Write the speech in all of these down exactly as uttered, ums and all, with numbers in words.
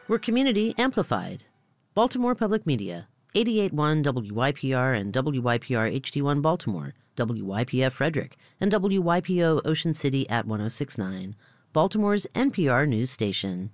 We're community amplified. Baltimore Public Media, eighty-eight point one W Y P R and W Y P R H D one Baltimore, W Y P F Frederick, and W Y P O Ocean City at one oh six point nine, Baltimore's N P R news station.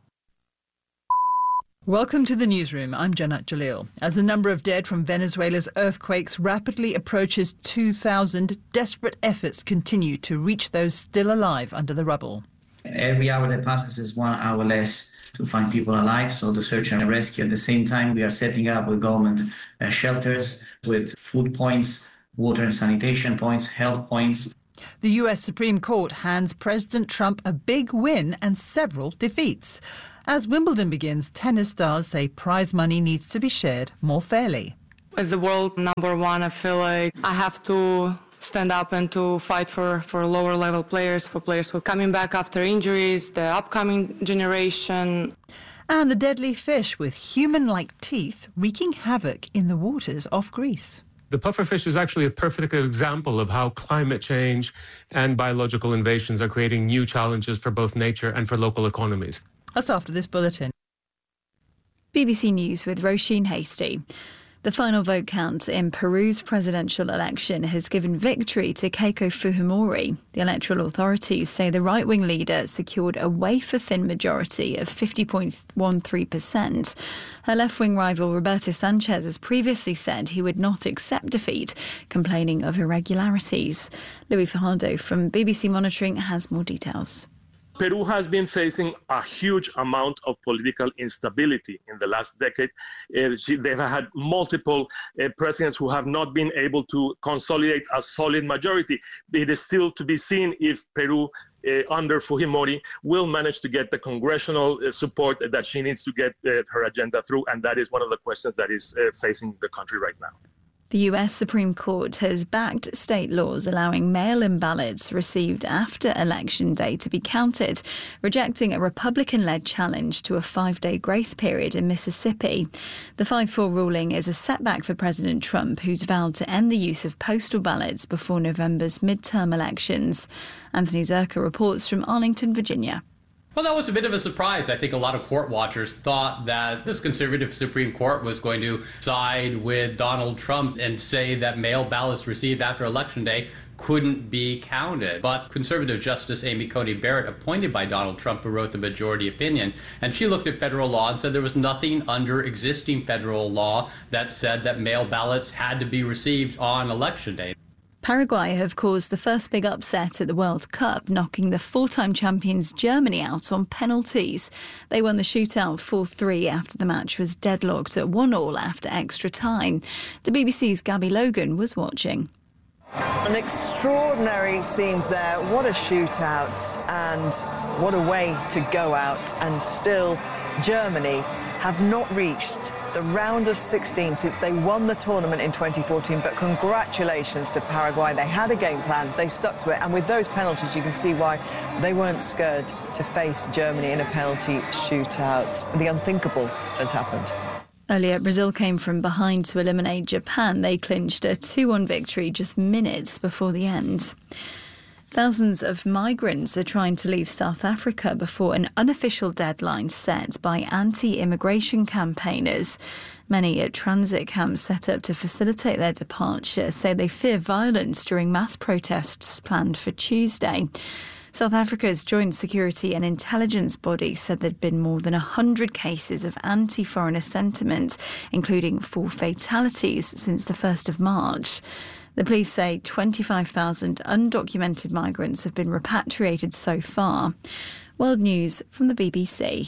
Welcome to the newsroom. I'm Janat Jalil. As the number of dead from Venezuela's earthquakes rapidly approaches two thousand, desperate efforts continue to reach those still alive under the rubble. Every hour that passes is one hour less to find people alive, so the search and rescue. At the same time, we are setting up with government uh, shelters with food points, water and sanitation points, health points. The U S Supreme Court hands President Trump a big win and several defeats. As Wimbledon begins, tennis stars say prize money needs to be shared more fairly. As the world number one, I feel like I have to stand up and to fight for, for lower level players, for players who are coming back after injuries, the upcoming generation. And the deadly fish with human-like teeth wreaking havoc in the waters off Greece. The pufferfish is actually a perfect example of how climate change and biological invasions are creating new challenges for both nature and for local economies. That's after this bulletin. B B C News with Roisin Hasty. The final vote count in Peru's presidential election has given victory to Keiko Fujimori. The electoral authorities say the right-wing leader secured a wafer-thin majority of fifty point one three percent. Her left-wing rival Roberto Sanchez has previously said he would not accept defeat, complaining of irregularities. Louis Fajardo from B B C Monitoring has more details. Peru has been facing a huge amount of political instability in the last decade. Uh, they've had multiple uh, presidents who have not been able to consolidate a solid majority. It is still to be seen if Peru, uh, under Fujimori, will manage to get the congressional uh, support that she needs to get uh, her agenda through, and that is one of the questions that is uh, facing the country right now. The U S Supreme Court has backed state laws allowing mail-in ballots received after Election Day to be counted, rejecting a Republican-led challenge to a five-day grace period in Mississippi. The five four ruling is a setback for President Trump, who's vowed to end the use of postal ballots before November's midterm elections. Anthony Zerka reports from Arlington, Virginia. Well, that was a bit of a surprise. I think a lot of court watchers thought that this conservative Supreme Court was going to side with Donald Trump and say that mail ballots received after Election Day couldn't be counted. But conservative Justice Amy Coney Barrett, appointed by Donald Trump, who wrote the majority opinion, and she looked at federal law and said there was nothing under existing federal law that said that mail ballots had to be received on Election Day. Paraguay have caused the first big upset at the World Cup, knocking the four-time champions Germany out on penalties. They won the shootout four three after the match was deadlocked at one all after extra time. The B B C's Gabby Logan was watching. An extraordinary scenes there. What a shootout and what a way to go out. And still, Germany have not reached the round of sixteen since they won the tournament in twenty fourteen, but congratulations to Paraguay. They had a game plan, they stuck to it, and with those penalties you can see why they weren't scared to face Germany in a penalty shootout. The unthinkable has happened. Earlier, Brazil came from behind to eliminate Japan. They clinched a two one victory just minutes before the end. Thousands of migrants are trying to leave South Africa before an unofficial deadline set by anti-immigration campaigners. Many at transit camps set up to facilitate their departure say they fear violence during mass protests planned for Tuesday. South Africa's Joint Security and Intelligence Body said there'd been more than one hundred cases of anti-foreigner sentiment, including four fatalities since the first of March. The police say twenty-five thousand undocumented migrants have been repatriated so far. World News from the B B C.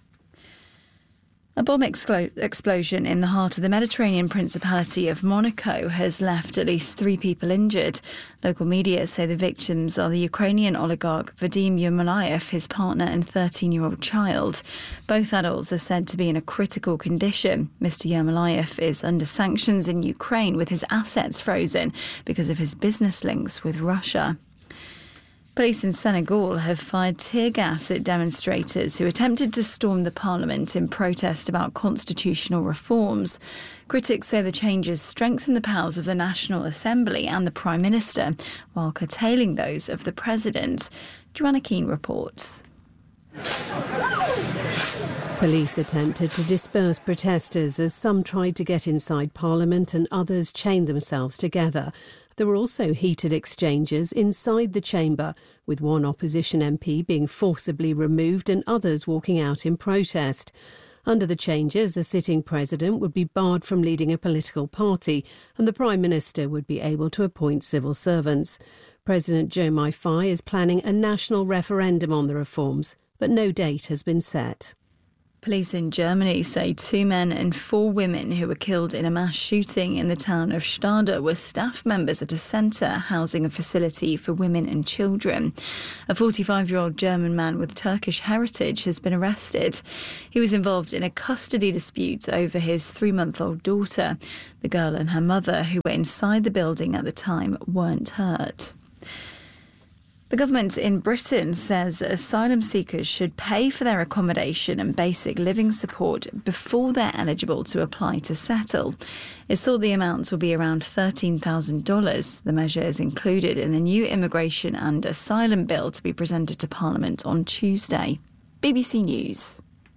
A bomb exclo- explosion in the heart of the Mediterranean Principality of Monaco has left at least three people injured. Local media say the victims are the Ukrainian oligarch Vadim Yermolayev, his partner and thirteen-year-old child. Both adults are said to be in a critical condition. Mister Yermolayev is under sanctions in Ukraine with his assets frozen because of his business links with Russia. Police in Senegal have fired tear gas at demonstrators who attempted to storm the parliament in protest about constitutional reforms. Critics say the changes strengthen the powers of the National Assembly and the Prime Minister, while curtailing those of the President. Joanna Keane reports. Police attempted to disperse protesters as some tried to get inside Parliament and others chained themselves together. There were also heated exchanges inside the chamber, with one opposition M P being forcibly removed and others walking out in protest. Under the changes, a sitting president would be barred from leading a political party and the Prime Minister would be able to appoint civil servants. President Joe Mai-Fai is planning a national referendum on the reforms, but no date has been set. Police in Germany say two men and four women who were killed in a mass shooting in the town of Stade were staff members at a centre housing a facility for women and children. A forty-five-year-old German man with Turkish heritage has been arrested. He was involved in a custody dispute over his three-month-old daughter. The girl and her mother, who were inside the building at the time, weren't hurt. The government in Britain says asylum seekers should pay for their accommodation and basic living support before they're eligible to apply to settle. It's thought the amounts will be around thirteen thousand dollars. The measure is included in the new immigration and asylum bill to be presented to Parliament on Tuesday. B B C News.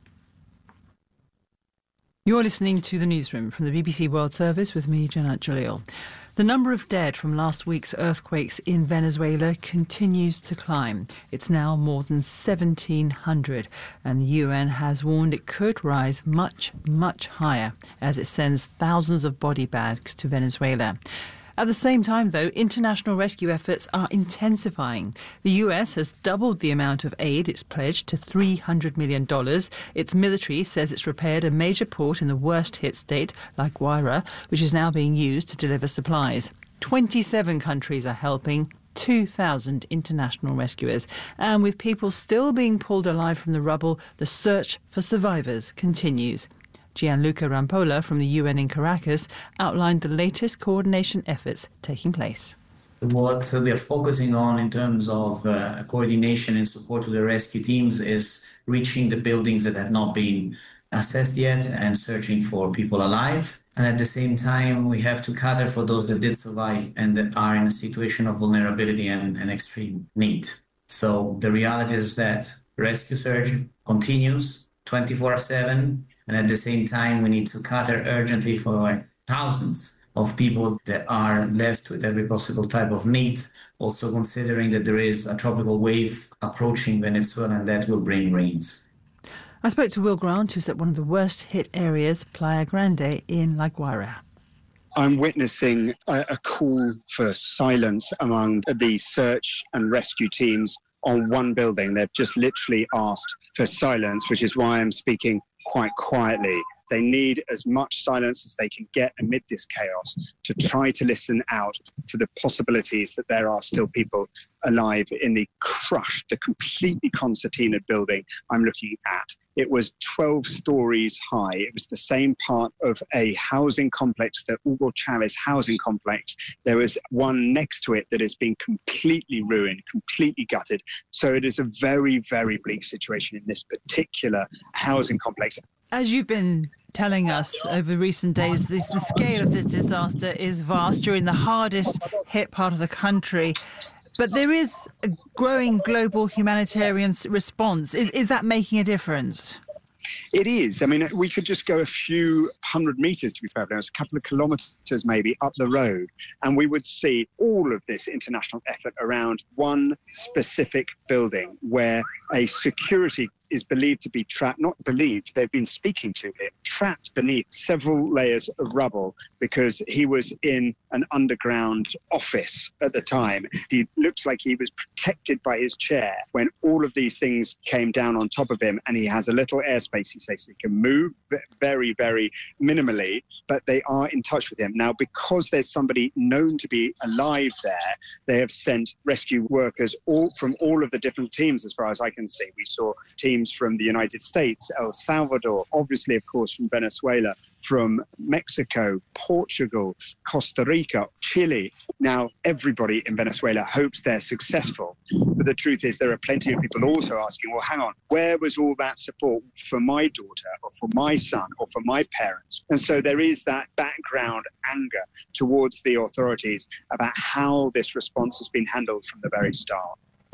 You're listening to the newsroom from the B B C World Service with me, Janat Jalil. The number of dead from last week's earthquakes in Venezuela continues to climb. It's now more than seventeen hundred, and the U N has warned it could rise much, much higher as it sends thousands of body bags to Venezuela. At the same time, though, international rescue efforts are intensifying. The U S has doubled the amount of aid it's pledged to three hundred million dollars. Its military says it's repaired a major port in the worst-hit state, La Guaira, which is now being used to deliver supplies. twenty-seven countries are helping, two thousand international rescuers. And with people still being pulled alive from the rubble, the search for survivors continues. Gianluca Rampolla from the U N in Caracas outlined the latest coordination efforts taking place. What we are focusing on in terms of uh, coordination and support to the rescue teams is reaching the buildings that have not been assessed yet and searching for people alive. And at the same time, we have to cater for those that did survive and that are in a situation of vulnerability and, and extreme need. So the reality is that rescue search continues twenty-four seven. And at the same time, we need to cater urgently for thousands of people that are left with every possible type of need, also considering that there is a tropical wave approaching Venezuela and that will bring rains. I spoke to Will Grant, who's at one of the worst hit areas, Playa Grande in La Guaira. I'm witnessing a, a call for silence among the search and rescue teams on one building. They've just literally asked for silence, which is why I'm speaking quite quietly. They need as much silence as they can get amid this chaos to try to listen out for the possibilities that there are still people alive in the crushed, the completely concertinaed building I'm looking at. It was twelve stories high. It was the same part of a housing complex, the Hugo Chavez housing complex. There was one next to it that has been completely ruined, completely gutted. So it is a very, very bleak situation in this particular housing complex. As you've been telling us over recent days, this, the scale of this disaster is vast during the hardest hit part of the country. But there is a growing global humanitarian response. Is, is that making a difference? It is. I mean, we could just go a few hundred metres, to be perfectly honest, a couple of kilometres maybe up the road, and we would see all of this international effort around one specific building where a security is believed to be trapped, not believed, they've been speaking to him, trapped beneath several layers of rubble because he was in an underground office at the time. He looks like he was protected by his chair when all of these things came down on top of him, and he has a little airspace, he says, he can move very, very minimally, but they are in touch with him. Now, because there's somebody known to be alive there, they have sent rescue workers all from all of the different teams, as far as I can see. We saw teams from the United States, El Salvador, obviously, of course, from Venezuela, from Mexico, Portugal, Costa Rica, Chile. Now, everybody in Venezuela hopes they're successful. But the truth is there are plenty of people also asking, well, hang on, where was all that support for my daughter or for my son or for my parents? And so there is that background anger towards the authorities about how this response has been handled from the very start.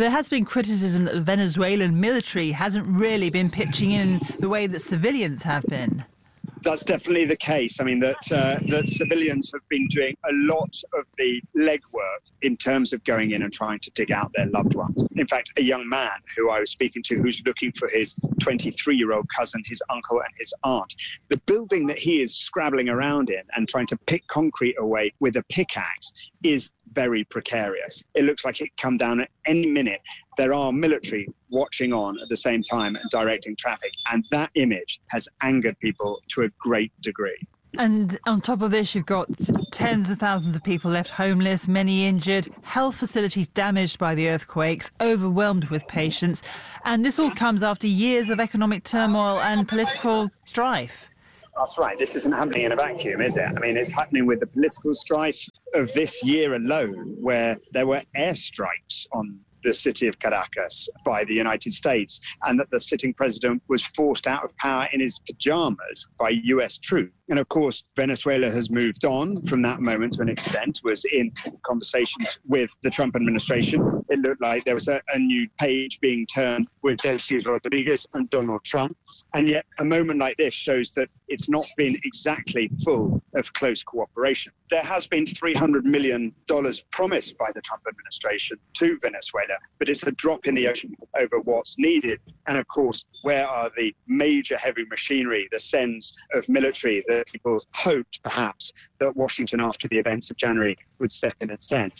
There has been criticism that the Venezuelan military hasn't really been pitching in the way that civilians have been. That's definitely the case. I mean, that uh, that civilians have been doing a lot of the legwork in terms of going in and trying to dig out their loved ones. In fact, a young man who I was speaking to who's looking for his twenty-three-year-old cousin, his uncle and his aunt, the building that he is scrabbling around in and trying to pick concrete away with a pickaxe is very precarious. It looks like it can come down at any minute. There are military watching on at the same time and directing traffic, and that image has angered people to a great degree. And on top of this, you've got tens of thousands of people left homeless, many injured, health facilities damaged by the earthquakes, overwhelmed with patients. And this all comes after years of economic turmoil and political strife. That's right. This isn't happening in a vacuum, is it? I mean, it's happening with the political strife of this year alone, where there were airstrikes on the city of Caracas by the United States, and that the sitting president was forced out of power in his pajamas by U S troops. And of course, Venezuela has moved on from that moment to an extent, was in conversations with the Trump administration. It looked like there was a, a new page being turned with Delcy Rodriguez and Donald Trump. And yet a moment like this shows that it's not been exactly full of close cooperation. There has been three hundred million dollars promised by the Trump administration to Venezuela, but it's a drop in the ocean over what's needed. And of course, where are the major heavy machinery, the sends of military that people hoped perhaps that Washington, after the events of January, would step in and send?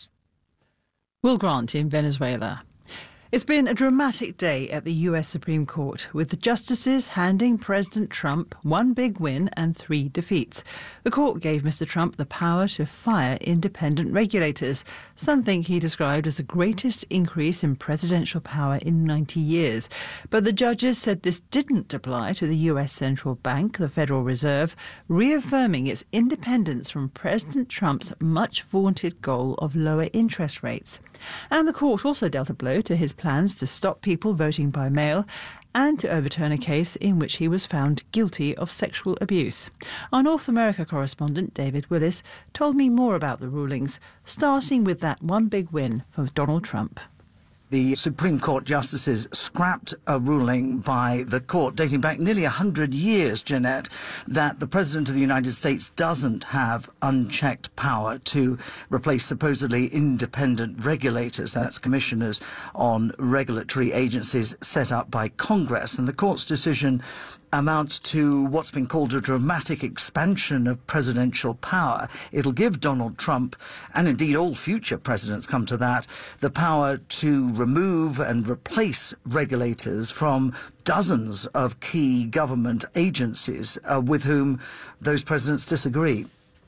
Will Grant in Venezuela. It's been a dramatic day at the U S Supreme Court, with the justices handing President Trump one big win and three defeats. The court gave Mister Trump the power to fire independent regulators, something he described as the greatest increase in presidential power in ninety years. But the judges said this didn't apply to the U S Central Bank, the Federal Reserve, reaffirming its independence from President Trump's much-vaunted goal of lower interest rates. And the court also dealt a blow to his plans to stop people voting by mail and to overturn a case in which he was found guilty of sexual abuse. Our North America correspondent, David Willis, told me more about the rulings, starting with that one big win for Donald Trump. The Supreme Court justices scrapped a ruling by the court dating back nearly one hundred years, Jeanette, that the President of the United States doesn't have unchecked power to replace supposedly independent regulators, that's commissioners on regulatory agencies set up by Congress. And the court's decision amounts to what's been called a dramatic expansion of presidential power. It'll give Donald Trump, and indeed all future presidents come to that, the power to remove and replace regulators from dozens of key government agencies uh, with whom those presidents disagree.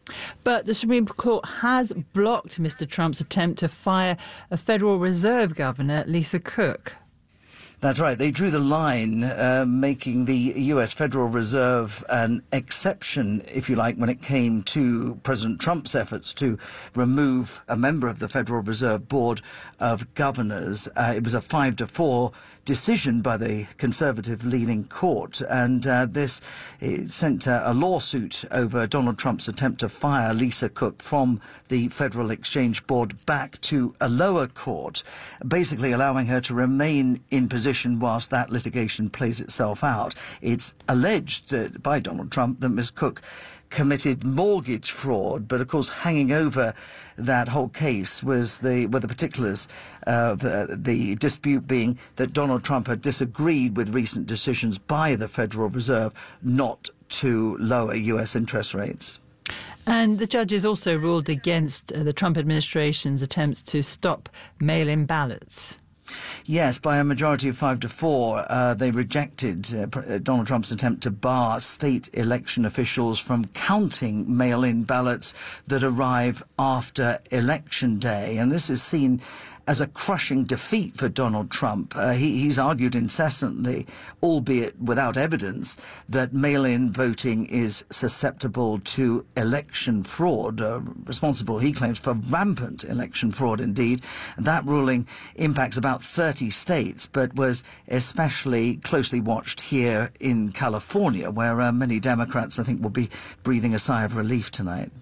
But the Supreme Court has blocked Mister Trump's attempt to fire a Federal Reserve Governor, Lisa Cook. That's right. They drew the line, uh, making the U S Federal Reserve an exception, if you like, when it came to President Trump's efforts to remove a member of the Federal Reserve Board of Governors. Uh, it was a five to four decision by the conservative-leaning court, and uh, this sent uh, a lawsuit over Donald Trump's attempt to fire Lisa Cook from the Federal Exchange Board back to a lower court, basically allowing her to remain in position whilst that litigation plays itself out. It's alleged that, by Donald Trump, that Miz Cook committed mortgage fraud, but of course hanging over that whole case was the were the particulars of the, the dispute being that Donald Trump had disagreed with recent decisions by the Federal Reserve not to lower U S interest rates. And the judges also ruled against uh, the Trump administration's attempts to stop mail-in ballots. Yes, by a majority of five to four, uh, they rejected uh, Donald Trump's attempt to bar state election officials from counting mail-in ballots that arrive after Election Day. And this is seen as a crushing defeat for Donald Trump. Uh, he, he's argued incessantly, albeit without evidence, that mail-in voting is susceptible to election fraud, uh, responsible, he claims, for rampant election fraud indeed. That ruling impacts about thirty states, but was especially closely watched here in California, where uh, many Democrats, I think, will be breathing a sigh of relief tonight.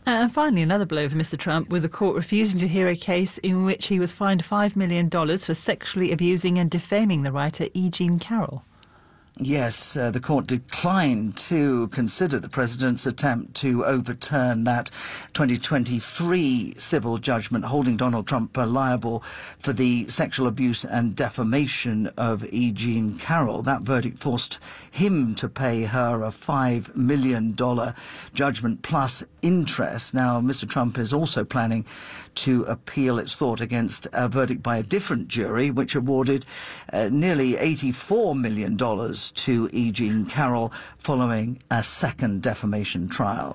And finally, another blow for Mister Trump, with the court refusing to hear a case in which he was fined five million dollars for sexually abusing and defaming the writer E. Jean Carroll. Yes, uh, the court declined to consider the president's attempt to overturn that twenty twenty-three civil judgment holding Donald Trump liable for the sexual abuse and defamation of E. Jean Carroll. That verdict forced him to pay her a five million dollars judgment plus interest. Now, Mister Trump is also planning to appeal, it's thought, against a verdict by a different jury, which awarded uh, nearly eighty-four million dollars to E. Jean Carroll following a second defamation trial.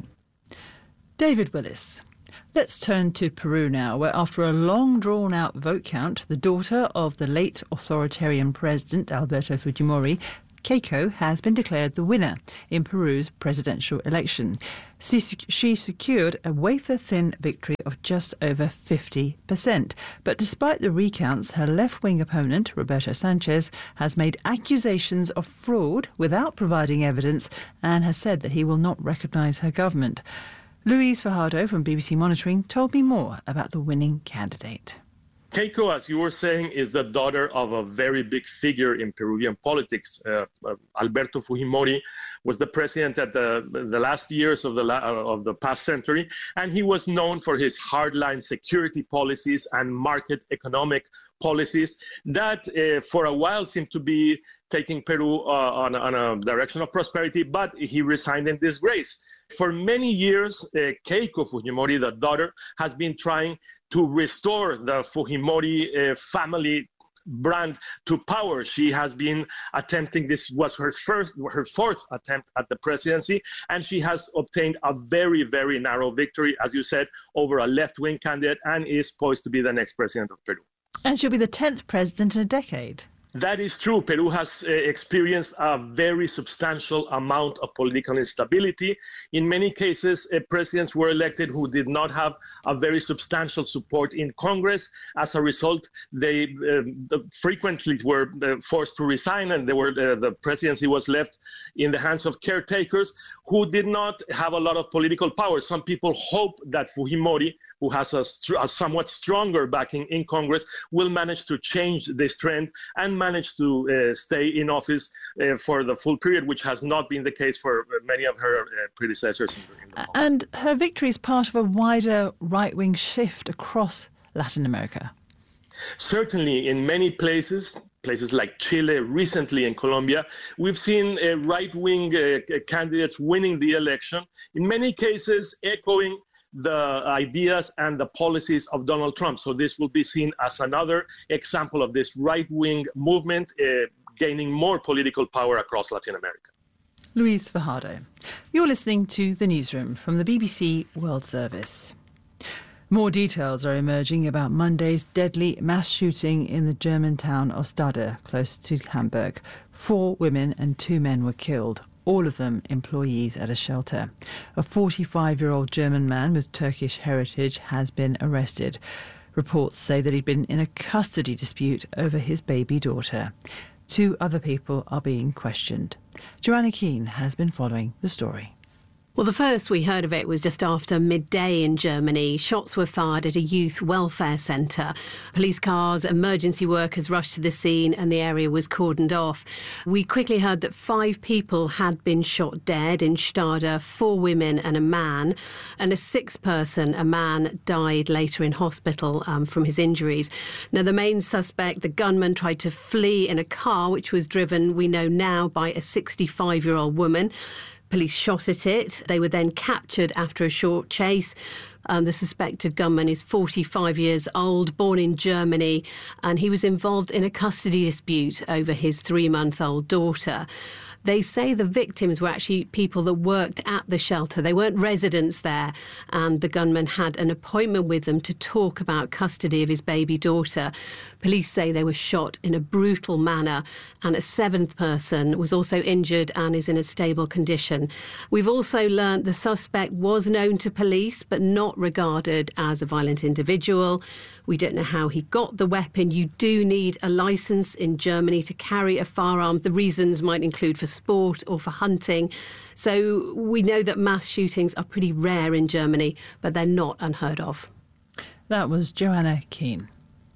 David Willis. Let's turn to Peru now, where after a long drawn-out vote count, the daughter of the late authoritarian president Alberto Fujimori, Keiko, has been declared the winner in Peru's presidential election. She, she secured a wafer-thin victory of just over fifty percent. But despite the recounts, her left-wing opponent, Roberto Sanchez, has made accusations of fraud without providing evidence and has said that he will not recognise her government. Luis Fajardo from B B C Monitoring told me more about the winning candidate. Keiko, as you were saying, is the daughter of a very big figure in Peruvian politics. Uh, uh, Alberto Fujimori was the president at the, the last years of the, la- of the past century, and he was known for his hardline security policies and market economic policies that uh, for a while seemed to be taking Peru uh, on, on a direction of prosperity, but he resigned in disgrace. For many years, uh, Keiko Fujimori, the daughter, has been trying to restore the Fujimori uh, family brand to power. She has been attempting, this was her first, her fourth attempt at the presidency, and she has obtained a very, very narrow victory, as you said, over a left-wing candidate, and is poised to be the next president of Peru. And she'll be the tenth president in a decade. That is true. Peru has uh, experienced a very substantial amount of political instability. In many cases, uh, presidents were elected who did not have a very substantial support in Congress. As a result, they uh, frequently were uh, forced to resign, and they were, uh, the presidency was left in the hands of caretakers who did not have a lot of political power. Some people hope that Fujimori, who has a, st- a somewhat stronger backing in Congress, will manage to change this trend and managed to uh, stay in office uh, for the full period, which has not been the case for many of her uh, predecessors. In the, in the and her victory is part of a wider right-wing shift across Latin America. Certainly, in many places, places like Chile, recently in Colombia, we've seen uh, right-wing uh, candidates winning the election, in many cases echoing the ideas and the policies of Donald Trump. So this will be seen as another example of this right-wing movement uh, gaining more political power across Latin America. Luis Fajardo. You're listening to The Newsroom from the B B C World Service. More details are emerging about Monday's deadly mass shooting in the German town of Stade, close to Hamburg. Four women and two men were killed, all of them employees at a shelter. A forty-five-year-old German man with Turkish heritage has been arrested. Reports say that he'd been in a custody dispute over his baby daughter. Two other people are being questioned. Joanna Keane has been following the story. Well, the first we heard of it was just after midday in Germany. Shots were fired at a youth welfare centre. Police cars, emergency workers rushed to the scene and the area was cordoned off. We quickly heard that five people had been shot dead in Stade, four women and a man. And a sixth person, a man, died later in hospital um, from his injuries. Now, the main suspect, the gunman, tried to flee in a car which was driven, we know now, by a sixty-five-year-old woman. Police shot at it. They were then captured after a short chase. Um, the suspected gunman is forty-five years old, born in Germany, and he was involved in a custody dispute over his three-month-old daughter. They say the victims were actually people that worked at the shelter. They weren't residents there, and the gunman had an appointment with them to talk about custody of his baby daughter. Police say they were shot in a brutal manner, and a seventh person was also injured and is in a stable condition. We've also learned the suspect was known to police, but not regarded as a violent individual. We don't know how he got the weapon. You do need a licence in Germany to carry a firearm. The reasons might include for sport or for hunting. So we know that mass shootings are pretty rare in Germany, but they're not unheard of. That was Joanna Keane.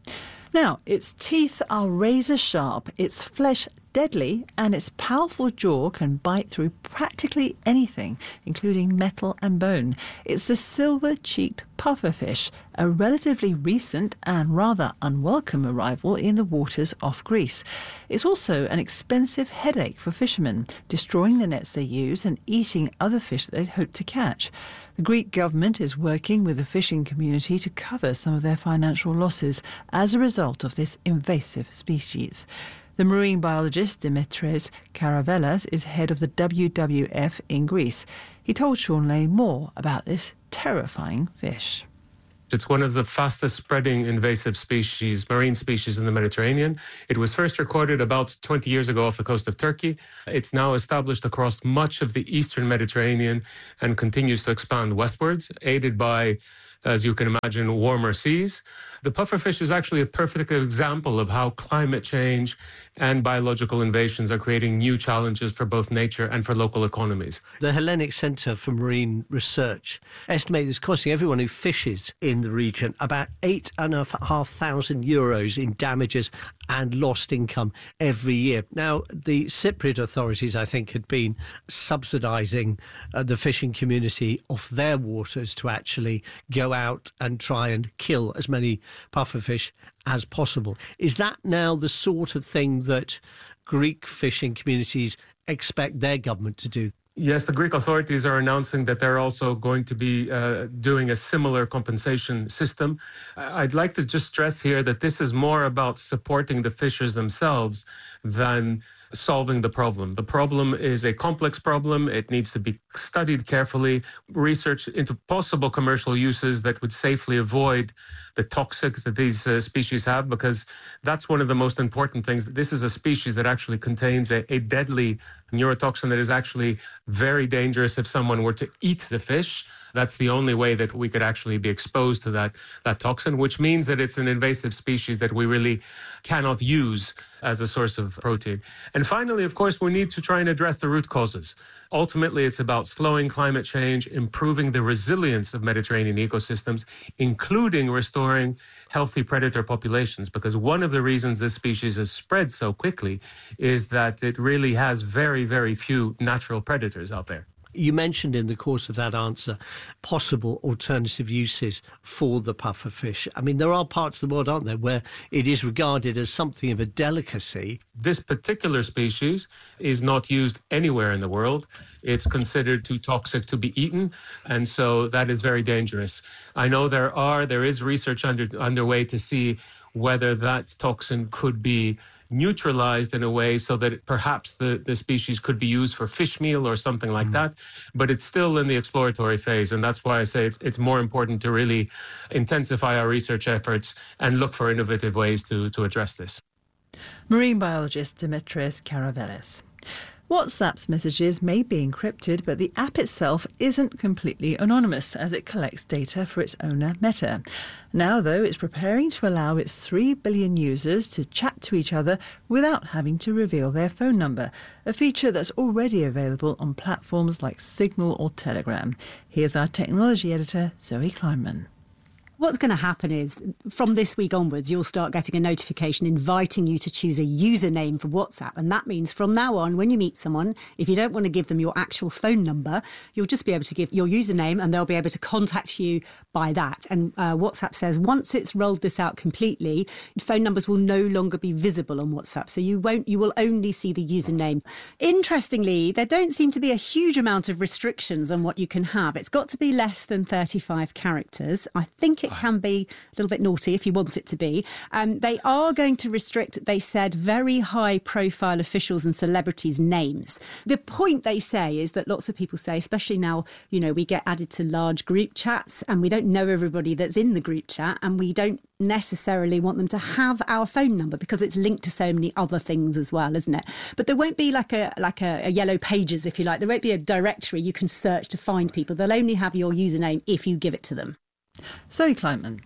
Now, its teeth are razor sharp, its flesh deadly, and its powerful jaw can bite through practically anything, including metal and bone. It's the silver-cheeked pufferfish, a relatively recent and rather unwelcome arrival in the waters off Greece. It's also an expensive headache for fishermen, destroying the nets they use and eating other fish that they'd hoped to catch. The Greek government is working with the fishing community to cover some of their financial losses as a result of this invasive species. The marine biologist Dimitris Karavelas is head of the W W F in Greece. He told Sean Lane more about this terrifying fish. It's one of the fastest spreading invasive species, marine species in the Mediterranean. It was first recorded about twenty years ago off the coast of Turkey. It's now established across much of the eastern Mediterranean and continues to expand westwards, aided by, as you can imagine, warmer seas. The pufferfish is actually a perfect example of how climate change and biological invasions are creating new challenges for both nature and for local economies. The Hellenic Centre for Marine Research estimates it's costing everyone who fishes in the region about eight and a half thousand euros in damages and lost income every year. Now, the Cypriot authorities, I think, had been subsidising uh, the fishing community off their waters to actually go out and try and kill as many pufferfish as possible. Is that now the sort of thing that Greek fishing communities expect their government to do? Yes, the Greek authorities are announcing that they're also going to be uh, doing a similar compensation system. I'd like to just stress here that this is more about supporting the fishers themselves than solving the problem. The problem is a complex problem. It needs to be studied carefully, research into possible commercial uses that would safely avoid the toxics that these uh, species have, because that's one of the most important things. This is a species that actually contains a, a deadly neurotoxin that is actually very dangerous if someone were to eat the fish. That's the only way that we could actually be exposed to that, that toxin, which means that it's an invasive species that we really cannot use as a source of protein. And finally, of course, we need to try and address the root causes. Ultimately, it's about slowing climate change, improving the resilience of Mediterranean ecosystems, including restoring healthy predator populations, because one of the reasons this species has spread so quickly is that it really has very, very few natural predators out there. You mentioned in the course of that answer possible alternative uses for the pufferfish. I mean, there are parts of the world, aren't there, where it is regarded as something of a delicacy. This particular species is not used anywhere in the world. It's considered too toxic to be eaten, and so that is very dangerous. I know there are, there is research under, underway to see whether that toxin could be neutralized in a way so that perhaps the, the species could be used for fish meal or something like mm. that. But it's still in the exploratory phase. And that's why I say it's, it's more important to really intensify our research efforts and look for innovative ways to, to address this. Marine biologist Dimitris Karavelas. WhatsApp's messages may be encrypted, but the app itself isn't completely anonymous as it collects data for its owner, Meta. Now, though, it's preparing to allow its three billion users to chat to each other without having to reveal their phone number, a feature that's already available on platforms like Signal or Telegram. Here's our technology editor, Zoe Kleinman. What's going to happen is, from this week onwards, you'll start getting a notification inviting you to choose a username for WhatsApp. And that means from now on, when you meet someone, if you don't want to give them your actual phone number, you'll just be able to give your username and they'll be able to contact you by that. And uh, WhatsApp says once it's rolled this out completely, phone numbers will no longer be visible on WhatsApp. So you won't, you will only see the username. Interestingly, there don't seem to be a huge amount of restrictions on what you can have. It's got to be less than thirty-five characters. I think it can be a little bit naughty if you want it to be. Um, they are going to restrict, they said, very high profile officials and celebrities' names. The point they say is that lots of people say, especially now, you know, we get added to large group chats and we don't know everybody that's in the group chat and we don't necessarily want them to have our phone number because it's linked to so many other things as well, isn't it? But there won't be like a like a, a yellow pages, if you like. There won't be a directory you can search to find people. They'll only have your username if you give it to them. Zoe Kleinman.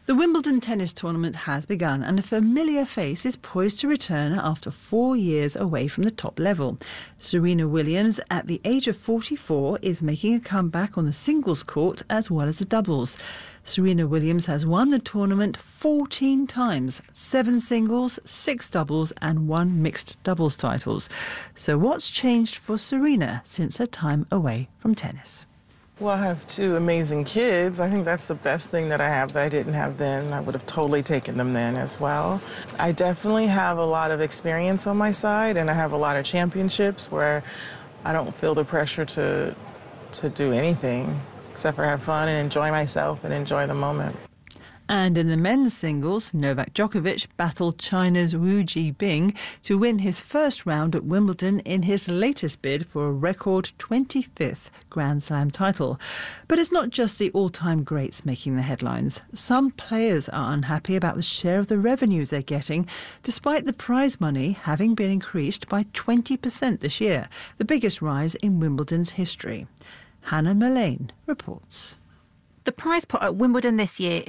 The Wimbledon tennis tournament has begun and a familiar face is poised to return after four years away from the top level. Serena Williams, at the age of forty-four, is making a comeback on the singles court as well as the doubles. Serena Williams has won the tournament fourteen times, seven singles, six doubles and one mixed doubles titles. So what's changed for Serena since her time away from tennis? Well, I have two amazing kids. I think that's the best thing that I have that I didn't have then. I would have totally taken them then as well. I definitely have a lot of experience on my side, and I have a lot of championships where I don't feel the pressure to, to do anything except for have fun and enjoy myself and enjoy the moment. And in the men's singles, Novak Djokovic battled China's Wu Jibing to win his first round at Wimbledon in his latest bid for a record twenty-fifth Grand Slam title. But it's not just the all-time greats making the headlines. Some players are unhappy about the share of the revenues they're getting, despite the prize money having been increased by twenty percent this year, the biggest rise in Wimbledon's history. Hannah Mullane reports. The prize pot at Wimbledon this year